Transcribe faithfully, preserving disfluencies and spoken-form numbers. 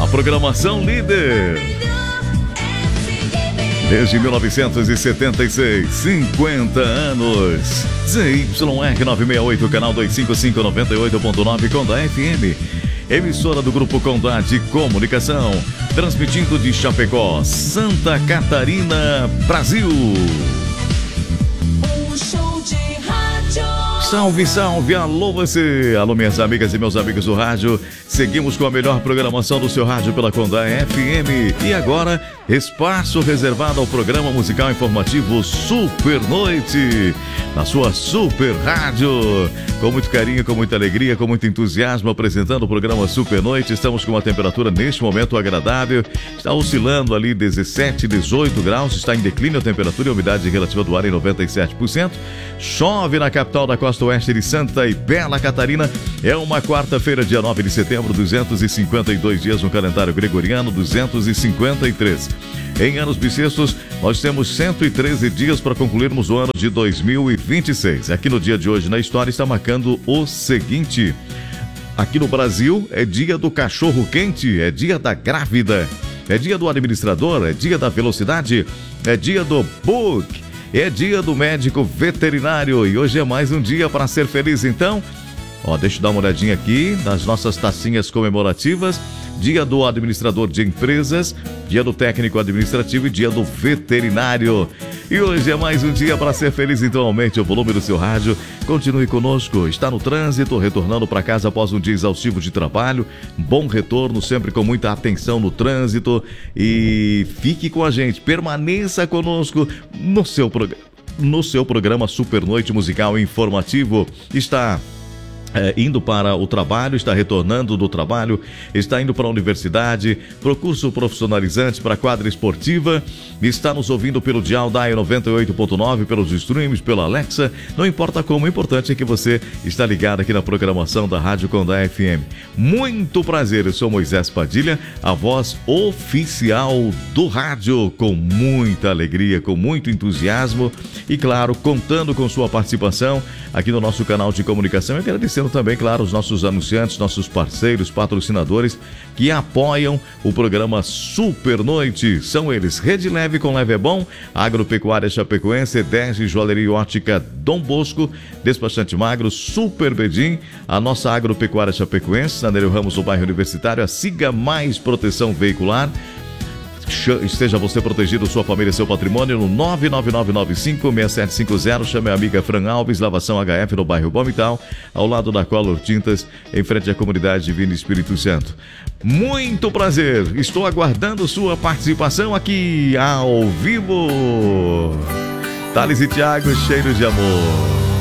A programação líder. Desde mil novecentos e setenta e seis, cinquenta anos. Z Y R novecentos e sessenta e oito, canal duzentos e cinquenta e cinco, noventa e oito ponto nove, Condá F M. Emissora do Grupo Condá de Comunicação. Transmitindo de Chapecó, Santa Catarina, Brasil. Salve, salve, alô você, alô minhas amigas e meus amigos do rádio. Seguimos com a melhor programação do seu rádio pela Condá F M. E agora, espaço reservado ao programa musical informativo Super Noite, na sua Super Rádio. Com muito carinho, com muita alegria, com muito entusiasmo, apresentando o programa Super Noite. Estamos com uma temperatura neste momento agradável, está oscilando ali dezessete, dezoito graus, está em declínio a temperatura e a umidade relativa do ar em noventa e sete por cento. Chove na capital da costa oeste de Santa e Bela Catarina. É uma quarta-feira, dia nove de setembro, duzentos e cinquenta e dois dias no calendário gregoriano, duzentos e cinquenta e três. Em anos bissextos, nós temos cento e treze dias para concluirmos o ano de dois mil e vinte e seis. Aqui no dia de hoje, na história, está marcando o seguinte: aqui no Brasil, é dia do cachorro quente, é dia da grávida, é dia do administrador, é dia da velocidade, é dia do book, é dia do médico veterinário. E hoje é mais um dia para ser feliz, então. Ó, deixa eu dar uma olhadinha aqui nas nossas tacinhas comemorativas. Dia do administrador de empresas, dia do técnico administrativo e dia do veterinário. E hoje é mais um dia para ser feliz, então aumente o volume do seu rádio. Continue conosco. Está no trânsito, retornando para casa após um dia exaustivo de trabalho. Bom retorno, sempre com muita atenção no trânsito. E fique com a gente, permaneça conosco no seu, prog- no seu programa Super Noite Musical Informativo. Está... É, indo para o trabalho, está retornando do trabalho, está indo para a universidade, para o curso profissionalizante, para a quadra esportiva, está nos ouvindo pelo dial da noventa e oito ponto nove, pelos streams, pela Alexa, não importa como, o importante é que você está ligado aqui na programação da Rádio Condá F M. Muito prazer, eu sou Moisés Padilha, a voz oficial do rádio, com muita alegria, com muito entusiasmo e, claro, contando com sua participação aqui no nosso canal de comunicação. Eu quero agradecer também, claro, os nossos anunciantes, nossos parceiros, patrocinadores que apoiam o programa Super Noite. São eles: Rede Leve com Leve é Bom, Agropecuária Chapecoense, Dege Joalheria Ótica Dom Bosco, Despachante Magro, Super Bedim, a nossa Agropecuária Chapecoense, na Nereu Ramos, no bairro Universitário, a Siga Mais Proteção Veicular. Esteja você protegido, sua família e seu patrimônio no nove nove nove nove cinco seis sete cinco zero. Chame a amiga Fran Alves, Lavação H F no bairro Palmital, ao lado da Color Tintas, em frente à comunidade Divino Espírito Santo. Muito prazer, estou aguardando sua participação aqui ao vivo. Thales e Thiago, cheiro de amor.